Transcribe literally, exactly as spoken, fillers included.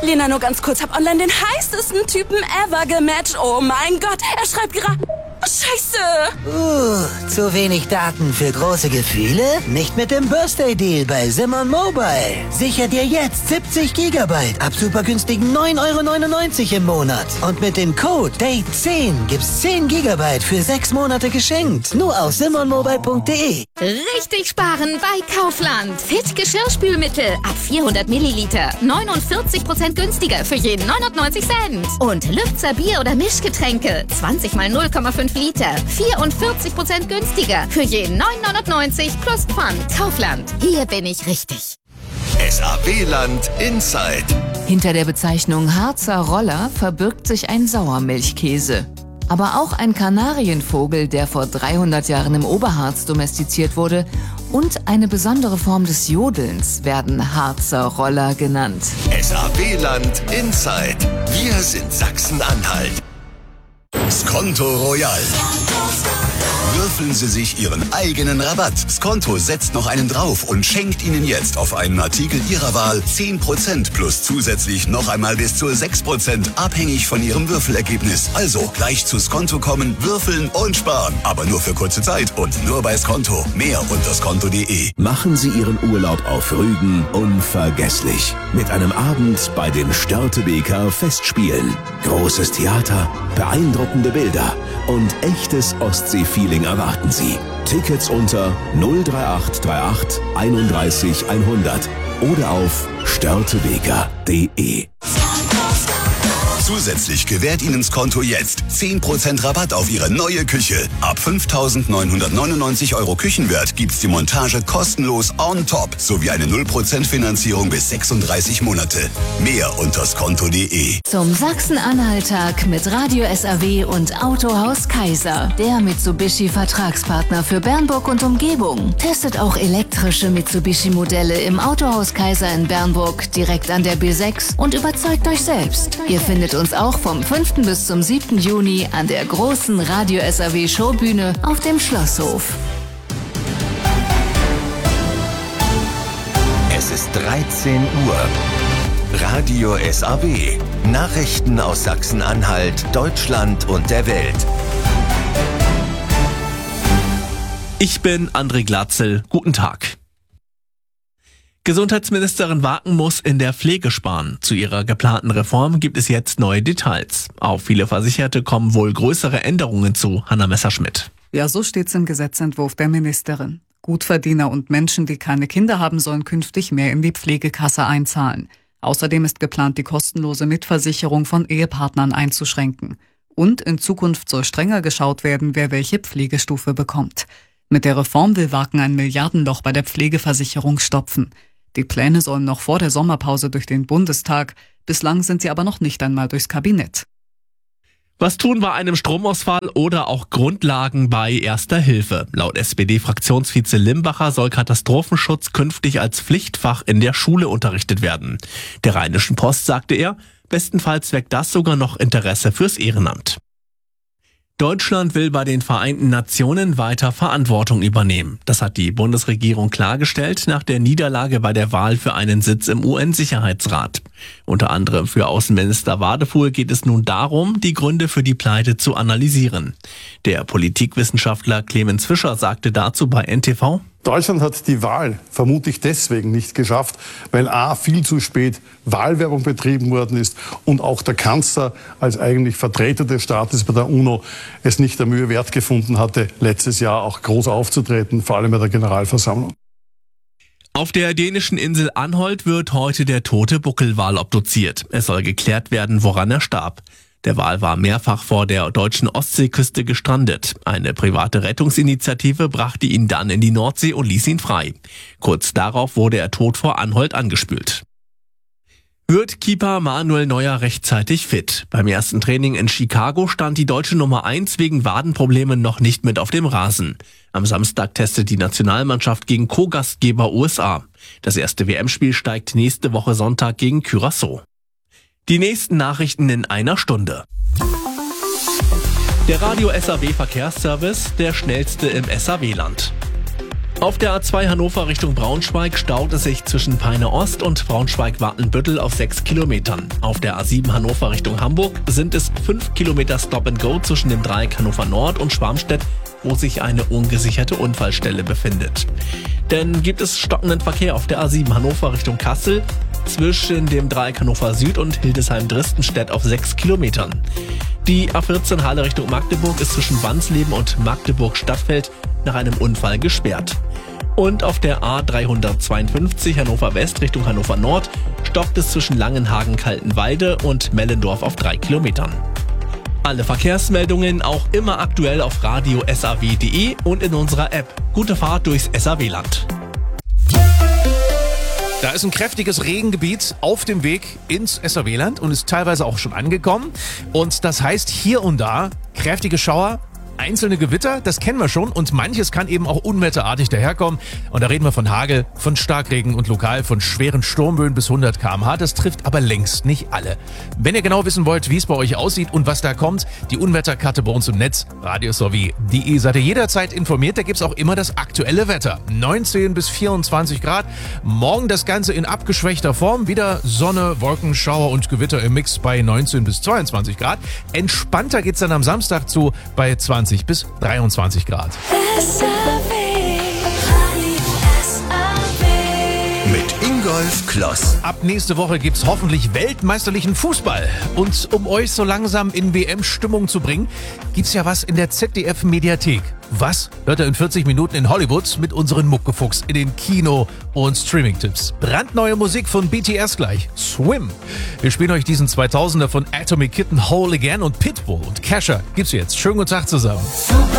Lena, nur ganz kurz, hab online den heißesten Typen ever gematcht. Oh mein Gott, er schreibt gerade... Scheiße! Uh, zu wenig Daten für große Gefühle? Nicht mit dem Birthday-Deal bei Simon Mobile. Sicher dir jetzt siebzig Gigabyte ab super günstigen neun Euro neunundneunzig im Monat. Und mit dem Code Date zehn gibt's zehn Gigabyte für sechs Monate geschenkt. Nur auf simon mobile punkt de. Richtig sparen bei Kaufland. Fit Geschirrspülmittel ab vierhundert Milliliter. neunundvierzig Prozent günstiger für jeden neunundneunzig Cent. Und Lübzer Bier- oder Mischgetränke. zwanzig mal null Komma fünf Liter. vierundvierzig Prozent günstiger für jeden neun neunundneunzig plus Pfand. Kaufland. Hier bin ich richtig. S A W-Land Inside. Hinter der Bezeichnung Harzer Roller verbirgt sich ein Sauermilchkäse. Aber auch ein Kanarienvogel, der vor dreihundert Jahren im Oberharz domestiziert wurde, und eine besondere Form des Jodelns werden Harzer Roller genannt. S A W-Land Inside. Wir sind Sachsen-Anhalt. Skonto Royal. Würfeln Sie sich Ihren eigenen Rabatt. Skonto setzt noch einen drauf und schenkt Ihnen jetzt auf einen Artikel Ihrer Wahl zehn Prozent plus zusätzlich noch einmal bis zu sechs Prozent abhängig von Ihrem Würfelergebnis. Also gleich zu Skonto kommen, würfeln und sparen. Aber nur für kurze Zeit und nur bei Skonto. Mehr unter skonto punkt de. Machen Sie Ihren Urlaub auf Rügen unvergesslich. Mit einem Abend bei den Störtebeker Festspielen. Großes Theater, beeindruckende Bilder und echtes Ostsee-Feeling erwarten Sie. Tickets unter null drei acht drei acht einunddreißig hundert oder auf störtebeker punkt de. Zusätzlich gewährt Ihnen Skonto jetzt zehn Prozent Rabatt auf Ihre neue Küche. Ab fünftausendneunhundertneunundneunzig Euro Küchenwert gibt's die Montage kostenlos on top sowie eine null Prozent Finanzierung bis sechsunddreißig Monate. Mehr unter skonto punkt de. Zum Sachsen-Anhalt-Tag mit Radio S A W und Autohaus Kaiser. Der Mitsubishi-Vertragspartner für Bernburg und Umgebung. Testet auch elektrische Mitsubishi-Modelle im Autohaus Kaiser in Bernburg direkt an der B sechs und überzeugt euch selbst. Ihr findet uns auch vom fünften bis zum siebten Juni an der großen Radio S A W Showbühne auf dem Schlosshof. Es ist dreizehn Uhr. Radio S A W. Nachrichten aus Sachsen-Anhalt, Deutschland und der Welt. Ich bin André Glatzel. Guten Tag. Gesundheitsministerin Waken muss in der Pflege sparen. Zu ihrer geplanten Reform gibt es jetzt neue Details. Auf viele Versicherte kommen wohl größere Änderungen zu. Hanna Messerschmidt. Ja, so steht's im Gesetzentwurf der Ministerin. Gutverdiener und Menschen, die keine Kinder haben, sollen künftig mehr in die Pflegekasse einzahlen. Außerdem ist geplant, die kostenlose Mitversicherung von Ehepartnern einzuschränken. Und in Zukunft soll strenger geschaut werden, wer welche Pflegestufe bekommt. Mit der Reform will Waken ein Milliardenloch bei der Pflegeversicherung stopfen. Die Pläne sollen noch vor der Sommerpause durch den Bundestag. Bislang sind sie aber noch nicht einmal durchs Kabinett. Was tun bei einem Stromausfall oder auch Grundlagen bei Erster Hilfe? Laut S P D-Fraktionsvize Limbacher soll Katastrophenschutz künftig als Pflichtfach in der Schule unterrichtet werden. Der Rheinischen Post sagte er, bestenfalls weckt das sogar noch Interesse fürs Ehrenamt. Deutschland will bei den Vereinten Nationen weiter Verantwortung übernehmen. Das hat die Bundesregierung klargestellt nach der Niederlage bei der Wahl für einen Sitz im U N-Sicherheitsrat. Unter anderem für Außenminister Wadefuhl geht es nun darum, die Gründe für die Pleite zu analysieren. Der Politikwissenschaftler Clemens Fischer sagte dazu bei N T V: Deutschland hat die Wahl vermutlich deswegen nicht geschafft, weil a. viel zu spät Wahlwerbung betrieben worden ist und auch der Kanzler als eigentlich Vertreter des Staates bei der UNO es nicht der Mühe wert gefunden hatte, letztes Jahr auch groß aufzutreten, vor allem bei der Generalversammlung. Auf der dänischen Insel Anholt wird heute der tote Buckelwal obduziert. Es soll geklärt werden, woran er starb. Der Wal war mehrfach vor der deutschen Ostseeküste gestrandet. Eine private Rettungsinitiative brachte ihn dann in die Nordsee und ließ ihn frei. Kurz darauf wurde er tot vor Anholt angespült. Wird Keeper Manuel Neuer rechtzeitig fit? Beim ersten Training in Chicago stand die deutsche Nummer eins wegen Wadenproblemen noch nicht mit auf dem Rasen. Am Samstag testet die Nationalmannschaft gegen Co-Gastgeber U S A. Das erste W M-Spiel steigt nächste Woche Sonntag gegen Curaçao. Die nächsten Nachrichten in einer Stunde. Der Radio S A W Verkehrsservice, der schnellste im S A W-Land. Auf der A zwei Hannover Richtung Braunschweig staut es sich zwischen Peine Ost und Braunschweig-Wartenbüttel auf sechs Kilometern. Auf der A sieben Hannover Richtung Hamburg sind es fünf Kilometer Stop and Go zwischen dem Dreieck Hannover Nord und Schwarmstedt, wo sich eine ungesicherte Unfallstelle befindet. Denn gibt es stockenden Verkehr auf der A sieben Hannover Richtung Kassel zwischen dem Dreieck Hannover Süd und Hildesheim-Dristenstedt auf sechs Kilometern. Die A vierzehn Halle Richtung Magdeburg ist zwischen Wansleben und Magdeburg-Stadtfeld nach einem Unfall gesperrt. Und auf der A dreihundertzweiundfünfzig Hannover West Richtung Hannover Nord stockt es zwischen Langenhagen-Kaltenwalde und Mellendorf auf drei Kilometern. Alle Verkehrsmeldungen auch immer aktuell auf radio punkt s a w punkt d e und in unserer App. Gute Fahrt durchs S A W-Land. Da ist ein kräftiges Regengebiet auf dem Weg ins S A W-Land und ist teilweise auch schon angekommen. Und das heißt hier und da kräftige Schauer, einzelne Gewitter, das kennen wir schon, und manches kann eben auch unwetterartig daherkommen. Und da reden wir von Hagel, von Starkregen und lokal von schweren Sturmböen bis hundert Kilometer pro Stunde. Das trifft aber längst nicht alle. Wenn ihr genau wissen wollt, wie es bei euch aussieht und was da kommt, die Unwetterkarte bei uns im Netz, radio punkt s a w punkt d e, seid ihr jederzeit informiert. Da gibt's auch immer das aktuelle Wetter. neunzehn bis vierundzwanzig Grad. Morgen das Ganze in abgeschwächter Form. Wieder Sonne, Wolken, Schauer und Gewitter im Mix bei neunzehn bis zweiundzwanzig Grad. Entspannter geht's dann am Samstag zu bei zwanzig bis dreiundzwanzig Grad. Mit Ingolf Kloss. Ab nächste Woche gibt's hoffentlich weltmeisterlichen Fußball. Und um euch so langsam in W M-Stimmung zu bringen, gibt's ja was in der Z D F-Mediathek. Was hört ihr in vierzig Minuten in Hollywood mit unseren Muckefuchs in den Kino- und Streaming-Tipps? Brandneue Musik von B T S gleich. Swim. Wir spielen euch diesen zweitausender von Atomic Kitten, Whole Again, und Pitbull und Kesha gibt's jetzt. Schönen guten Tag zusammen.